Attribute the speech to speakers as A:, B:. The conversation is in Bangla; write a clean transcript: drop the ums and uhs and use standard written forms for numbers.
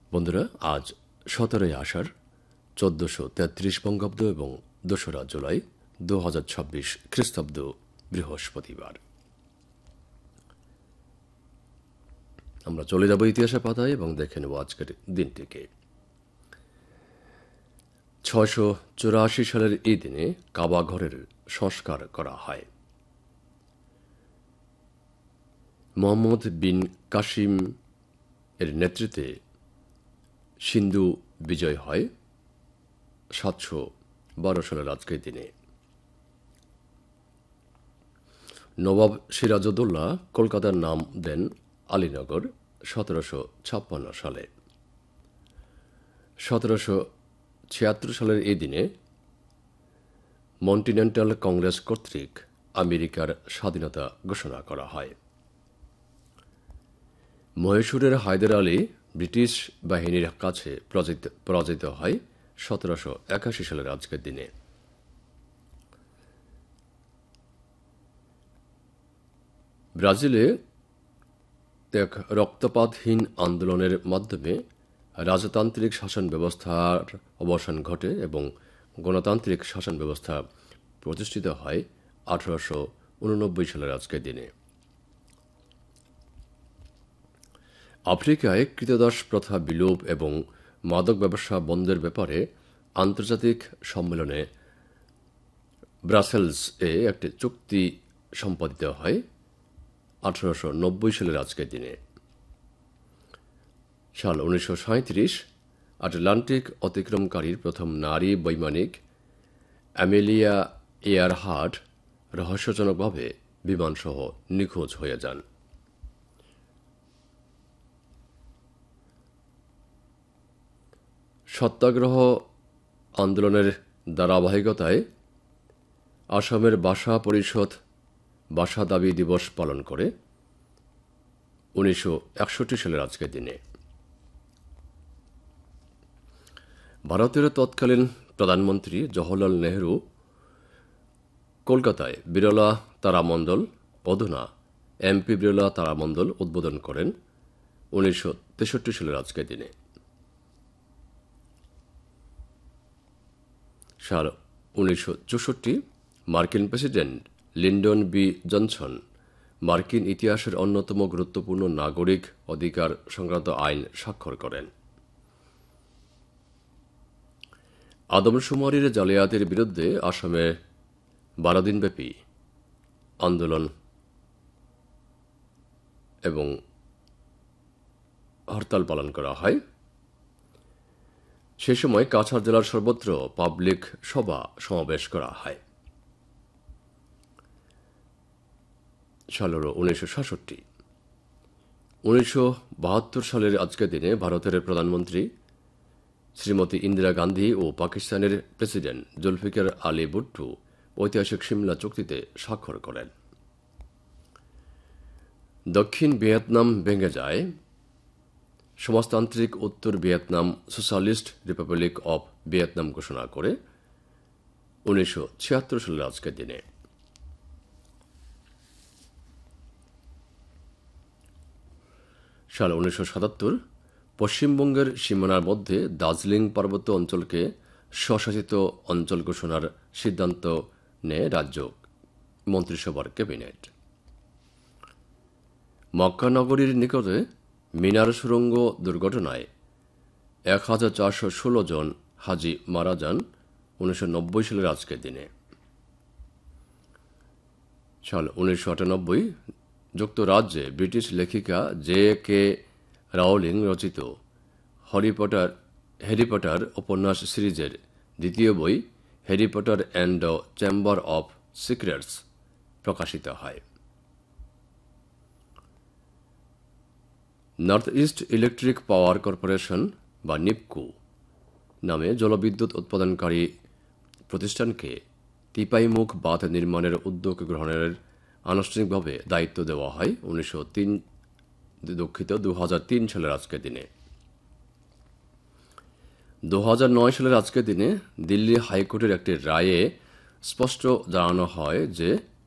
A: বন্ধুরা, আজ 17ই আষাঢ় 1433 বঙ্গাব্দ এবং 2রা জুলাই 2026 খ্রিস্টাব্দ বৃহস্পতিবার। আমরা চলে যাব ইতিহাসের পাতায় এবং দেখে নেব আজকের দিনটিকে। 684 সালের এই দিনে কাবা ঘরের সংস্কার করা হয়। মোহাম্মদ বিন কাসিম এর নেতৃত্বে সিন্ধু বিজয় হয় 712 সালের আজকের দিনে। নবাব সিরাজউদ্দৌলা কলকাতার নাম দেন আলীনগর 1756 সালে। 1776 সালের এই দিনে মন্টিনেন্টাল কংগ্রেস কর্তৃক আমেরিকার স্বাধীনতা ঘোষণা করা হয়। মহীশূরের হায়দার আলী ব্রিটিশ বাহিনীর কাছে পরাজিত হয় 1781 সালের আজকের দিনে। ব্রাজিলে এক রক্তপাতহীন আন্দোলনের মাধ্যমে রাজতান্ত্রিক শাসন ব্যবস্থার অবসান ঘটে এবং গণতান্ত্রিক শাসন ব্যবস্থা প্রতিষ্ঠিত হয় 1889 সালের আজকের দিনে। আফ্রিকায় ক্রীতদাস প্রথা বিলোপ এবং মাদক ব্যবসা বন্ধের ব্যাপারে আন্তর্জাতিক সম্মেলনে ব্রাসেলস এ একটি চুক্তি সম্পাদিত হয় 1890 সালের আজকের দিনে। সাল 1937 আটলান্টিক অতিক্রমকারীর প্রথম নারী বৈমানিক অ্যামেলিয়া এয়ারহার্ট রহস্যজনকভাবে বিমানসহ নিখোঁজ হয়ে যান। সত্যাগ্রহ আন্দোলনের ধারাবাহিকতায় আসামের ভাষা পরিষদ ভাষা দাবি দিবস পালন করে 1961 সালের আজকের দিনে। ভারতের তৎকালীন প্রধানমন্ত্রী জওহরলাল নেহরু কলকাতায় বিরলা তারামণ্ডল অধুনা এমপি বিরলা তারামণ্ডল উদ্বোধন করেন 1963 সালের আজকের দিনে। সাল 1964 মার্কিন প্রেসিডেন্ট লিন্ডন বি জনসন মার্কিন ইতিহাসের অন্যতম গুরুত্বপূর্ণ নাগরিক অধিকার সংক্রান্ত আইন স্বাক্ষর করেন। আদমশুমারির জালিয়াতির বিরুদ্ধে আসামে 12 দিনব্যাপী আন্দোলন এবং হরতাল পালন করা হয়। সে সময় কাছাড় জেলার সর্বত্র পাবলিক সভা সমাবেশ করা হয়। সাল 1967 1972 সালের আজকের দিনে ভারতের প্রধানমন্ত্রী শ্রীমতী ইন্দিরা গান্ধী ও পাকিস্তানের প্রেসিডেন্ট জুলফিকার আলী ভুট্টো ঐতিহাসিক সিমলা চুক্তিতে স্বাক্ষর করেন। দক্ষিণ ভিয়েতনাম ভেঙে যায়। সমাজতান্ত্রিক উত্তর Vietnam socialist Republic of Vietnam ঘোষণা করে 1976 সালের আজকের দিনে। সাল 1977 পশ্চিমবঙ্গের সীমানার মধ্যে দার্জিলিং পার্বত্য অঞ্চলকে স্বশাসিত অঞ্চল ঘোষণার সিদ্ধান্ত নেয় রাজ্য মন্ত্রিসভার ক্যাবিনেট। মক্কা নগরীর নিকটে মিনার সুড়ঙ্গ দুর্ঘটনায় 1416 জন হাজি মারা যান 1990 সালের আজকের দিনে। সাল 1998 যুক্তরাজ্যে ব্রিটিশ লেখিকা জে.কে. রাউলিং রচিত হ্যারি পটার উপন্যাস সিরিজের দ্বিতীয় বই Harry Potter and the chamber of secrets প্রকাশিত হয়। North east electric power corporation বা নিপকো নামে জলবিদ্যুৎ উৎপাদনকারী প্রতিষ্ঠানকে তিপাইমুখ বাঁধ নির্মাণের উদ্যোগ গ্রহণের আনুষ্ঠানিকভাবে দায়িত্ব দেওয়া হয় 2003 সালের আজকের দিনে। 2009 সালের আজকের দিনে দিল্লি হাইকোর্টের একটি রায়ে স্পষ্ট জানানো হয় যে